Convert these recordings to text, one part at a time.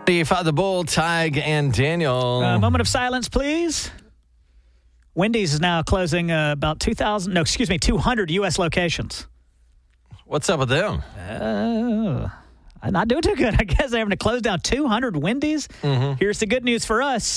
Father Bull, Tig, and Daniel. Moment of silence, please. Wendy's is now closing about 200 U.S. locations. What's up with them? Not doing too good. I guess they're having to close down 200 Wendy's. Mm-hmm. Here's the good news for us.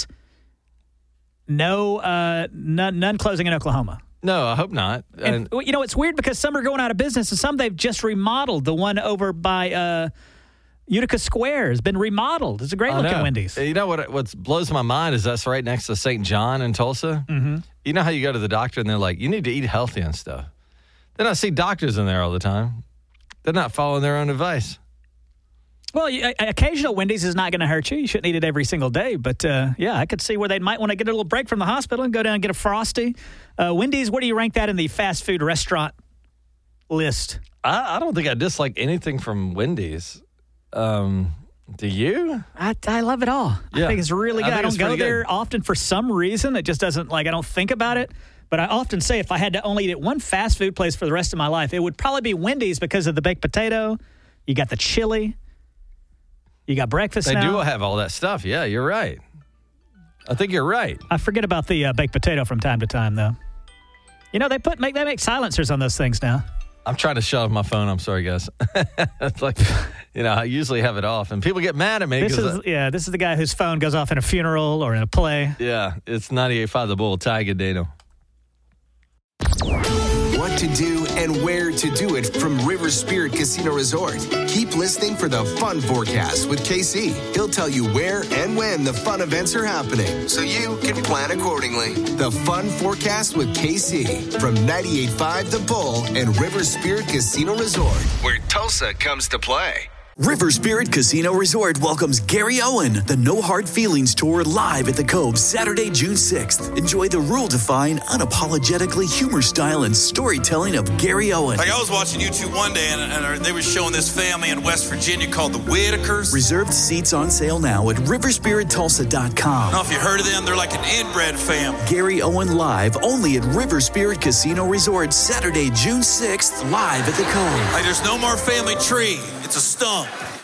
None closing in Oklahoma. No, I hope not. And, it's weird because some are going out of business and some they've just remodeled. The one over by Utica Square has been remodeled. It's a great-looking Wendy's. You know what blows my mind is that's right next to St. John in Tulsa. Mm-hmm. You know how you go to the doctor and they're like, you need to eat healthy and stuff. Then I see doctors in there all the time. They're not following their own advice. Well, occasional Wendy's is not going to hurt you. You shouldn't eat it every single day. But, I could see where they might want to get a little break from the hospital and go down and get a Frosty. Wendy's, where do you rank that in the fast food restaurant list? I don't think I dislike anything from Wendy's. Do you? I love it all. Yeah. I think it's really good. I don't go there good. often for some reason. It just doesn't, I don't think about it. But I often say if I had to only eat at one fast food place for the rest of my life, it would probably be Wendy's because of the baked potato. You got the chili. You got breakfast now. They do have all that stuff. Yeah, you're right. I think you're right. I forget about the baked potato from time to time, though. They make silencers on those things now. I'm trying to shut off my phone. I'm sorry, guys. It's like, I usually have it off, and people get mad at me. This is the guy whose phone goes off in a funeral or in a play. Yeah, it's 98.5 The Bull, Tig and Daniel. What to do and where to do it from River Spirit Casino Resort. Keep listening for the Fun Forecast with KC. He'll tell you where and when the fun events are happening, so you can plan accordingly. The Fun Forecast with KC from 98.5 The Bull and River Spirit Casino Resort, where Tulsa comes to play. River Spirit Casino Resort welcomes Gary Owen, the No Hard Feelings Tour, live at the Cove Saturday, June 6th. Enjoy the rule-defying, unapologetically humor style and storytelling of Gary Owen. I was watching YouTube one day, and they were showing this family in West Virginia called the Whitakers. Reserved seats on sale now at riverspirittulsa.com. I don't know if you heard of them. They're like an inbred family. Gary Owen live only at River Spirit Casino Resort, Saturday, June 6th, live at the Cove. There's no more family tree. It's a stump.